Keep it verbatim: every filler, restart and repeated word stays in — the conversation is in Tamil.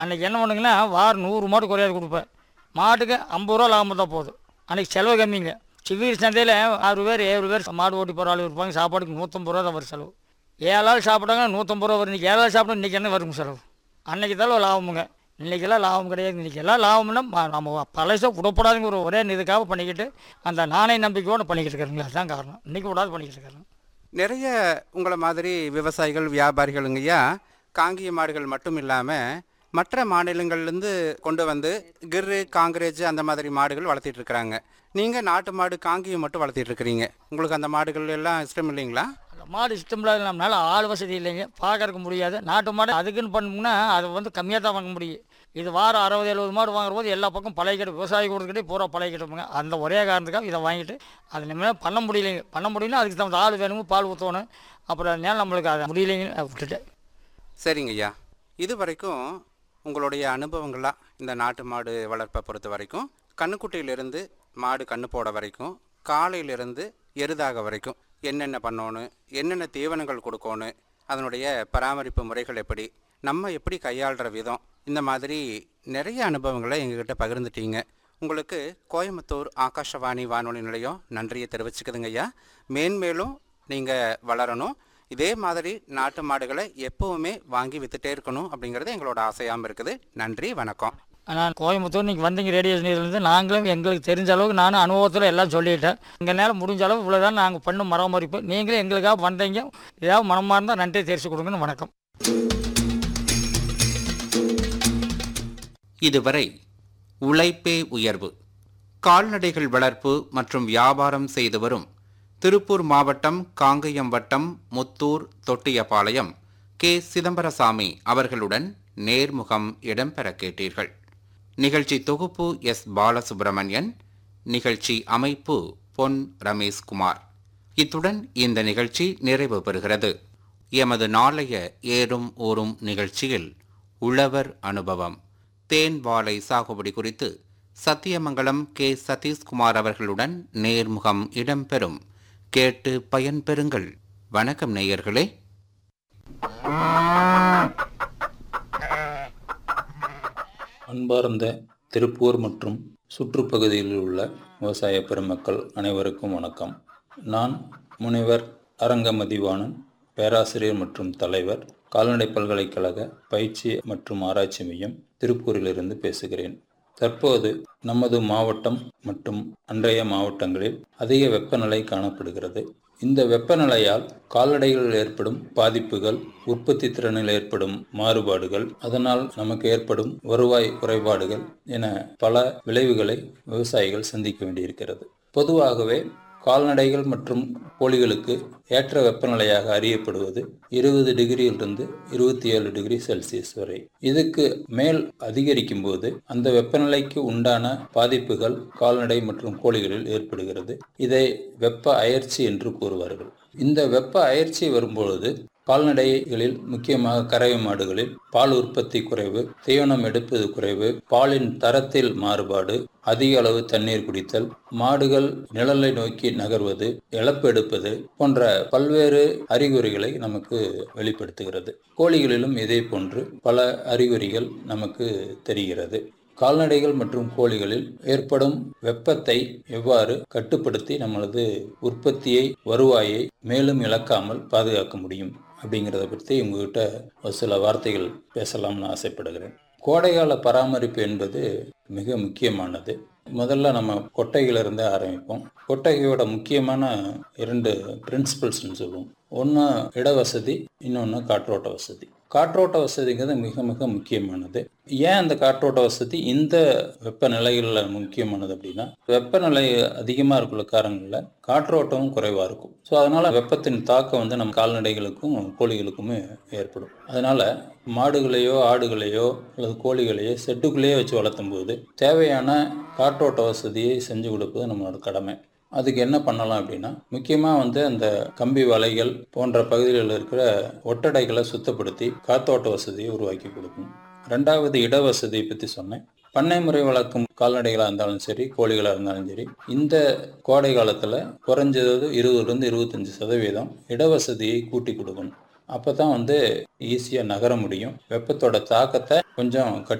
அன்றைக்கி என்ன பண்ணுங்கன்னா வாரம் நூறு மாடு குறையாது கொடுப்பேன். மாட்டுக்கு ஐம்பது ரூபா லாபம் தான் போகுது. அன்றைக்கி செலவு கம்மிங்க. சிவகிரி சந்தையில் ஆறு பேர் ஏழு பேர் மாடு ஓட்டி போகிற ஆள் இருப்பாங்க. சாப்பாடுக்கு நூற்றம்பது ரூபா தான் வரும் செலவு. ஏழு ஆள் சாப்பிட்டாங்க நூற்றம்பது ரூபா வரும். இன்றைக்கி ஏழு ஆள் சாப்பிட்டா இன்றைக்கி என்ன வருங்க செலவு? அன்றைக்கி தான் லாபமுங்க. இன்றைக்கெல்லாம் லாபம் கிடையாது. இன்றைக்கி எல்லாம் லாபம்னா நம்ம பழசாக விடப்படாதுங்க ஒரு ஒரே இதுக்காக பண்ணிக்கிட்டு அந்த நாணய நம்பிக்கையோடு பண்ணிக்கிட்டு இருக்கிறாங்களா, அதுதான் காரணம். இன்றைக்கி விடாது பண்ணிக்கிட்டு இருக்காங்க. நிறைய உங்களை மாதிரி விவசாயிகள் வியாபாரிகளுங்கய்யா காங்கிய மாடுகள் மட்டும் இல்லாமல் மற்ற மாநிலங்கள்லேருந்து கொண்டு வந்து கிர்ரு காங்கிரேஜ் அந்த மாதிரி மாடுகள் வளர்த்திட்டு இருக்கிறாங்க. நீங்கள் நாட்டு மாடு காங்கியம் மட்டும் வளர்த்திட்டு இருக்கிறீங்க. உங்களுக்கு அந்த மாடுகள் எல்லாம் இஷ்டம் இல்லைங்களா? அந்த மாடு இஷ்டம் இல்லாத நம்மளால ஆள் வசதி இல்லைங்க, பார்க்கறதுக்கு முடியாது. நாட்டு மாடு அதுக்குன்னு பண்ணோம்னா அதை வந்து கம்மியாக தான் வாங்க முடியும். இது வாரம் அறுபது எழுபது மாடு வாங்குற போது எல்லா பக்கம் பழகிட்டு விவசாயி கொடுத்துக்கிட்டே பூரா பழகிட்டுங்க. அந்த ஒரே காரணத்துக்காக இதை வாங்கிட்டு அது நம்ம பண்ண முடியலைங்க. பண்ண முடியலன்னா அதுக்கு தகுந்த ஆள் வேணுங்க, பால் ஊற்றணும். அப்புறம் அதனால நம்மளுக்கு அதை முடியலைங்கன்னு விட்டுட்டேன். சரிங்க ஐயா, இது வரைக்கும் உங்களுடைய அனுபவங்களாக இந்த நாட்டு மாடு வளர்ப்பை பொறுத்த வரைக்கும் கண்ணுக்குட்டியிலிருந்து மாடு கண்ணு போட வரைக்கும் காலையிலிருந்து எருதாக வரைக்கும் என்னென்ன பண்ணணும், என்னென்ன தீவனங்கள் கொடுக்கணும், அதனுடைய பராமரிப்பு முறைகள் எப்படி, நம்ம எப்படி கையாளுற விதம், இந்த மாதிரி நிறைய அனுபவங்களை எங்ககிட்ட பகிர்ந்துட்டீங்க. உங்களுக்கு கோயம்புத்தூர் ஆகாஷவாணி வானொலி நிலையம் நன்றியை தெரிவிச்சுக்குதுங்க ஐயா. மேன்மேலும் நீங்கள் வளரணும். இதே மாதிரி நாட்டு மாடுகளை எப்போவுமே வாங்கி விற்றுட்டே இருக்கணும் அப்படிங்கிறது எங்களோட ஆசையாகவும் இருக்குது. நன்றி, வணக்கம். நான் கோயம்புத்தூர் நீங்கள் வந்தீங்க ரேடியோ ஸ்டேஷன்லேருந்து. நாங்களும் எங்களுக்கு தெரிஞ்ச அளவுக்கு நானும் அனுபவத்தில் எல்லாம் சொல்லிட்டேன். எங்களால் முடிஞ்ச அளவு இவ்வளோ தான் நாங்கள் பண்ணும் பராமரிப்பு. நீங்களும் எங்களுக்காக வந்தீங்க. ஏதாவது மனமாக இருந்தால் நன்றி தெரிவித்து கொடுங்கன்னு. வணக்கம். இதுவரை உழைப்பே உயர்வு, கால்நடைகள் வளர்ப்பு மற்றும் வியாபாரம் செய்து வரும் திருப்பூர் மாவட்டம் காங்கயம் வட்டம் முத்தூர் தொட்டியபாளையம் கே சிதம்பரசாமி அவர்களுடன் நேர்முகம் இடம்பெற கேட்டீர்கள். நிகழ்ச்சி தொகுப்பு எஸ் பாலசுப்பிரமணியன், நிகழ்ச்சி அமைப்பு பொன் ரமேஷ்குமார். இத்துடன் இந்த நிகழ்ச்சி நிறைவு பெறுகிறது. எமது நாளைய ஏறும் ஊரும் நிகழ்ச்சியில் உழவர் அனுபவம் தேன் வாழை சாகுபடி குறித்து சத்தியமங்கலம் கே சதீஷ்குமார் அவர்களுடன் நேர்முகம் இடம்பெறும். கேட்டு பயன்பெறுங்கள். வணக்கம் நேயர்களே. அன்பார்ந்த திருப்பூர் மற்றும் சுற்றுப்பகுதியில் உள்ள விவசாய பெருமக்கள் அனைவருக்கும் வணக்கம். நான் முனைவர் அரங்கமதிவாணன், பேராசிரியர் மற்றும் தலைவர், கால்நடை பல்கலைக்கழக பயிற்சி மற்றும் ஆராய்ச்சி மையம், திருப்பூரிலிருந்து பேசுகிறேன். தற்போது நமது மாவட்டம் மற்றும் அன்றைய மாவட்டங்களில் அதிக வெப்பநிலை காணப்படுகிறது. இந்த வெப்பநிலையால் கால்நடைகளில் ஏற்படும் பாதிப்புகள், உற்பத்தி திறனில் ஏற்படும் மாறுபாடுகள், அதனால் நமக்கு ஏற்படும் வருவாய் குறைபாடுகள் என பல விளைவுகளை விவசாயிகள் சந்திக்க வேண்டியிருக்கிறது. பொதுவாகவே கால்நடைகள் மற்றும் கோழிகளுக்கு ஏற்ற வெப்பநிலையாக அறியப்படுவது இருபது டிகிரியிலிருந்து இருபத்தி ஏழு டிகிரி செல்சியஸ் வரை. இதுக்கு மேல் அதிகரிக்கும் போது அந்த வெப்பநிலைக்கு உண்டான பாதிப்புகள் கால்நடை மற்றும் கோழிகளில் ஏற்படுகிறது. இதை வெப்ப அயற்சி என்று கூறுவார்கள். இந்த வெப்ப அயற்சி வரும்பொழுது கால்நடைகளில் முக்கியமாக கறவை மாடுகளில் பால் உற்பத்தி குறைவு, தீவனம் எடுப்பது குறைவு, பாலின் தரத்தில் மாறுபாடு, அதிக அளவு தண்ணீர் குடித்தல், மாடுகள் நிழலை நோக்கி நகர்வது, இழப்பு எடுப்பது போன்ற பல்வேறு அறிகுறிகளை நமக்கு வெளிப்படுத்துகிறது. கோழிகளிலும் இதே போன்று பல அறிகுறிகள் நமக்கு தெரிகிறது. கால்நடைகள் மற்றும் கோழிகளில் ஏற்படும் வெப்பத்தை எவ்வாறு கட்டுப்படுத்தி நம்மளது உற்பத்தியை, வருவாயை மேலும் இழக்காமல் பாதுகாக்க முடியும் அப்படிங்கிறத பற்றி உங்ககிட்ட ஒரு சில வார்த்தைகள் பேசலாம்னு ஆசைப்படுகிறேன். கோடைகால பராமரிப்பு என்பது மிக முக்கியமானது. முதல்ல நம்ம கொட்டைகளிலிருந்து ஆரம்பிப்போம். கொட்டகையோட முக்கியமான இரண்டு பிரின்சிபல்ஸ்ன்னு சொல்லுவோம். ஒன்று இடவசதி, இன்னொன்று காற்றோட்ட வசதி. காற்றோட்ட வசதிங்கிறது மிக மிக முக்கியமானது. ஏன் அந்த காற்றோட்ட வசதி இந்த வெப்பநிலைகளில் முக்கியமானது அப்படின்னா, வெப்பநிலை அதிகமாக இருக்கிற காரணங்களில் காற்றோட்டமும் குறைவாக இருக்கும். ஸோ அதனால் வெப்பத்தின் தாக்கம் வந்து நம்ம கால்நடைகளுக்கும் கோழிகளுக்குமே ஏற்படும். அதனால் மாடுகளையோ ஆடுகளையோ அல்லது கோழிகளையோ செட்டுக்குள்ளேயே வச்சு வளர்த்தும் போது தேவையான காற்றோட்ட வசதியை செஞ்சு கொடுப்பது நம்மளோட கடமை. அதுக்கு என்ன பண்ணலாம் அப்படின்னா, முக்கியமாக வந்து அந்த கம்பி வலைகள் போன்ற பகுதிகளில் இருக்கிற ஒட்டடைகளை சுத்தப்படுத்தி காத்தோட்ட வசதியை உருவாக்கி கொடுக்கணும். ரெண்டாவது இடவசதியை பற்றி சொன்னேன். பண்ணை முறை வளர்க்கும் கால்நடைகளாக இருந்தாலும் சரி, கோழிகளாக இருந்தாலும் சரி, இந்த கோடை காலத்தில் குறைஞ்சது இருபதுலேருந்து இருபத்தஞ்சி சதவீதம் இடவசதியை கூட்டி கொடுக்கணும். அப்போ தான் வந்து ஈஸியாக நகர முடியும். வெப்பத்தோட தாக்கத்தை கொஞ்சம்